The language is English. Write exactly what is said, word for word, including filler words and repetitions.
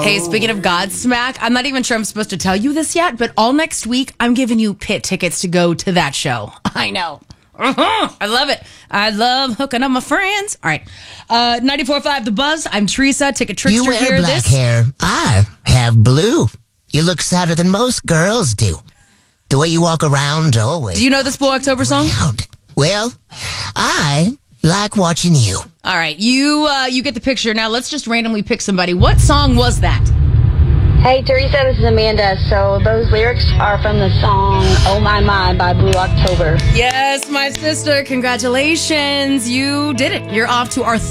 Hey, speaking of Godsmack, I'm not even sure I'm supposed to tell you this yet, but all next week, I'm giving you pit tickets to go to that show. I know. Uh-huh. I love it. I love hooking up my friends. All right. Uh, ninety-four point five The Buzz. I'm Teresa, Ticket Trickster You wear here. black this... hair. I have blue. You look sadder than most girls do. The way you walk around always. Do you know this Blue October song? Well, I like watching you. All right. You, uh, you get the picture. Now, let's just randomly pick somebody. What song was that? Hey, Teresa, this is Amanda. So those lyrics are from the song Oh My My by Blue October. Yes, my sister. Congratulations. You did it. You're off to our